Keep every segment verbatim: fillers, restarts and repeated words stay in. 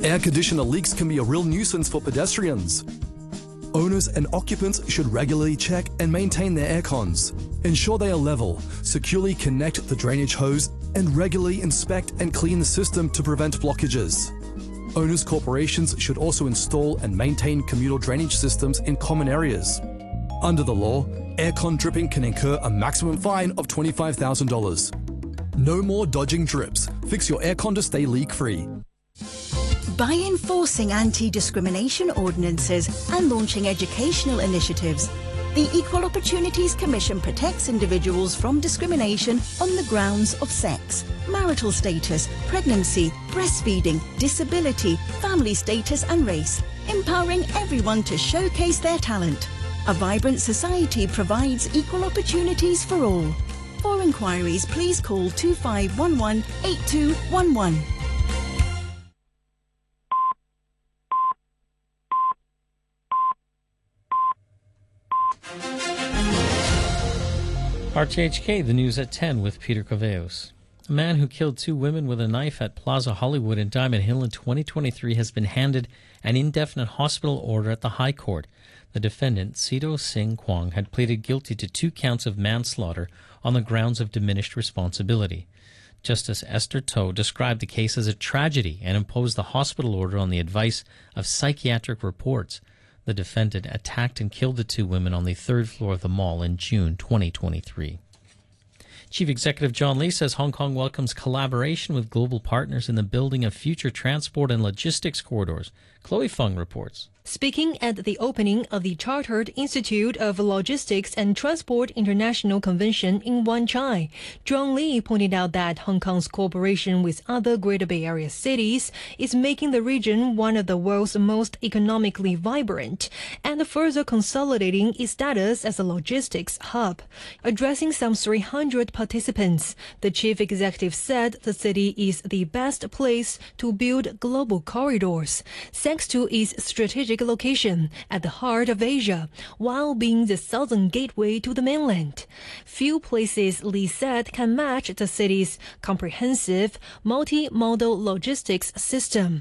Air conditioner leaks can be a real nuisance for pedestrians. Owners and occupants should regularly check and maintain their air cons. Ensure they are level, securely connect the drainage hose, and regularly inspect and clean the system to prevent blockages. Owners' corporations should also install and maintain communal drainage systems in common areas. Under the law, aircon dripping can incur a maximum fine of twenty-five thousand dollars. No more dodging drips. Fix your aircon to stay leak-free. By enforcing anti-discrimination ordinances and launching educational initiatives, the Equal Opportunities Commission protects individuals from discrimination on the grounds of sex, marital status, pregnancy, breastfeeding, disability, family status and race, empowering everyone to showcase their talent. A vibrant society provides equal opportunities for all. For inquiries, please call two five one one, eight two one one. R T H K, the news at ten with Peter Coveos. A man who killed two women with a knife at Plaza Hollywood in Diamond Hill in twenty twenty-three has been handed an indefinite hospital order at the High Court. The defendant, Sito Singh Kwang, had pleaded guilty to two counts of manslaughter on the grounds of diminished responsibility. Justice Esther To described the case as a tragedy and imposed the hospital order on the advice of psychiatric reports. The defendant attacked and killed the two women on the third floor of the mall in June twenty twenty-three. Chief Executive John Lee says Hong Kong welcomes collaboration with global partners in the building of future transport and logistics corridors. Chloe Fung reports. Speaking at the opening of the Chartered Institute of Logistics and Transport International Convention in Wan Chai, John Lee pointed out that Hong Kong's cooperation with other Greater Bay Area cities is making the region one of the world's most economically vibrant and further consolidating its status as a logistics hub. Addressing some three hundred participants, the chief executive said the city is the best place to build global corridors, thanks to its strategic location at the heart of Asia, while being the southern gateway to the mainland. Few places, Lee said, can match the city's comprehensive multi-modal logistics system.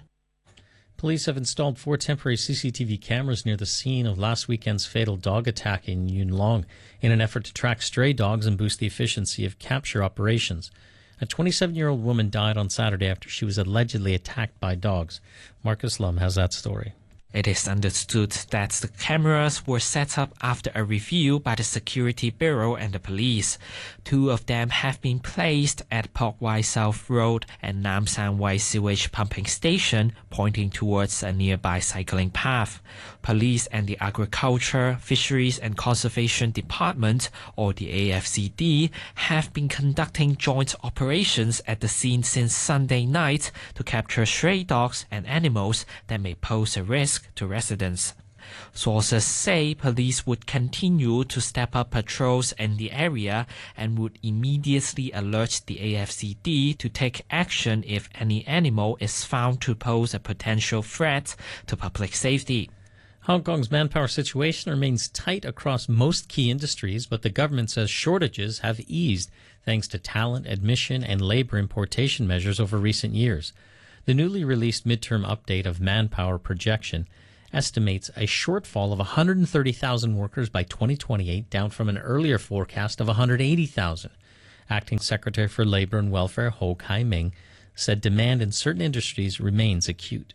Police have installed four temporary C C T V cameras near the scene of last weekend's fatal dog attack in Yuen Long in an effort to track stray dogs and boost the efficiency of capture operations. A twenty-seven-year-old woman died on Saturday after she was allegedly attacked by dogs. Marcus Lum has that story. It is understood that the cameras were set up after a review by the Security Bureau and the police. Two of them have been placed at Pok Wai South Road and Nam San Wai sewage pumping station, pointing towards a nearby cycling path. Police and the Agriculture, Fisheries and Conservation Department, or the A F C D, have been conducting joint operations at the scene since Sunday night to capture stray dogs and animals that may pose a risk to residents. Sources say police would continue to step up patrols in the area and would immediately alert the A F C D to take action if any animal is found to pose a potential threat to public safety. Hong Kong's manpower situation remains tight across most key industries, but the government says shortages have eased thanks to talent, admission, and labor importation measures over recent years. The newly released midterm update of manpower projection estimates a shortfall of one hundred thirty thousand workers by twenty twenty-eight, down from an earlier forecast of one hundred eighty thousand. Acting Secretary for Labor and Welfare Ho Kai Ming said demand in certain industries remains acute.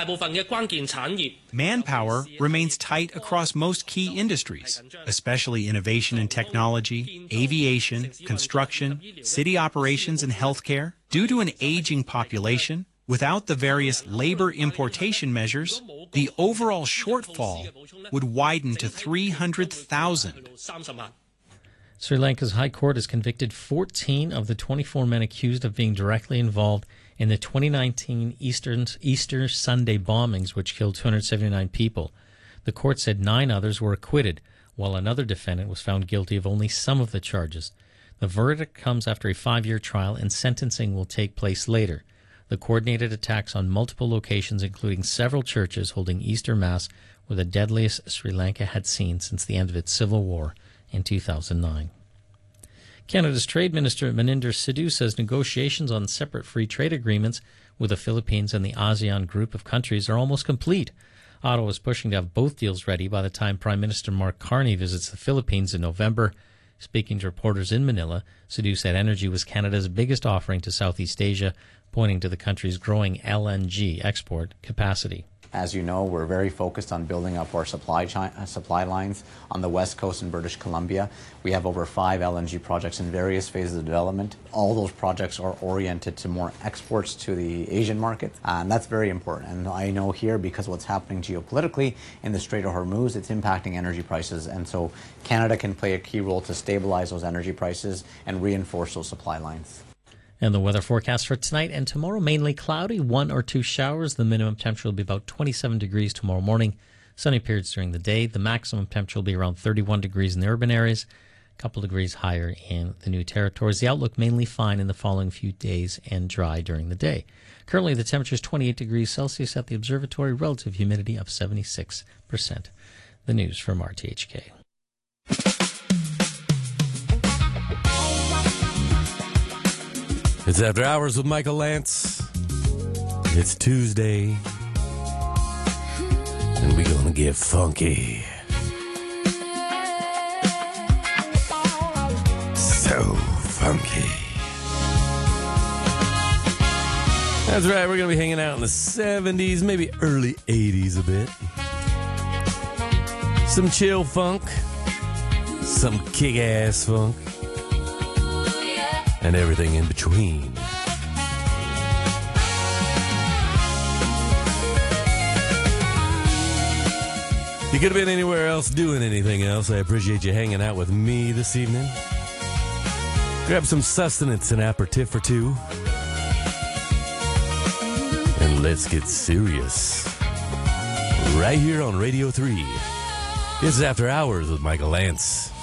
Manpower remains tight across most key industries, especially innovation and technology, aviation, construction, city operations, and healthcare. Due to an aging population, without the various labor importation measures, the overall shortfall would widen to three hundred thousand. Sri Lanka's High Court has convicted fourteen of the twenty-four men accused of being directly involved in the twenty nineteen Eastern, Easter Sunday bombings, which killed two hundred seventy-nine people. The court said nine others were acquitted, while another defendant was found guilty of only some of the charges. The verdict comes after a five-year trial, and sentencing will take place later. The coordinated attacks on multiple locations, including several churches holding Easter Mass, were the deadliest Sri Lanka had seen since the end of its civil war in two thousand nine. Canada's Trade Minister Maninder Sidhu says negotiations on separate free trade agreements with the Philippines and the ASEAN group of countries are almost complete. Ottawa is pushing to have both deals ready by the time Prime Minister Mark Carney visits the Philippines in November. Speaking to reporters in Manila, Sadu said energy was Canada's biggest offering to Southeast Asia, pointing to the country's growing L N G export capacity. As you know, we're very focused on building up our supply chi- supply lines on the west coast in British Columbia. We have over five L N G projects in various phases of development. All those projects are oriented to more exports to the Asian market, and that's very important. And I know here, because of what's happening geopolitically in the Strait of Hormuz, it's impacting energy prices, and so Canada can play a key role to stabilize those energy prices and reinforce those supply lines. And the weather forecast for tonight and tomorrow, mainly cloudy, one or two showers. The minimum temperature will be about twenty-seven degrees tomorrow morning. Sunny periods during the day. The maximum temperature will be around thirty-one degrees in the urban areas, a couple degrees higher in the new territories. The outlook mainly fine in the following few days and dry during the day. Currently, the temperature is twenty-eight degrees Celsius at the observatory, relative humidity of seventy-six percent. The news from R T H K. It's After Hours with Michael Lance. It's Tuesday, and we're gonna get funky. So funky. That's right, we're gonna be hanging out in the seventies, maybe early eighties a bit. Some chill funk, some kick-ass funk, and everything in between. You could have been anywhere else doing anything else. I appreciate you hanging out with me this evening. Grab some sustenance and aperitif or two. And let's get serious. Right here on Radio three. This is After Hours with Michael Lance.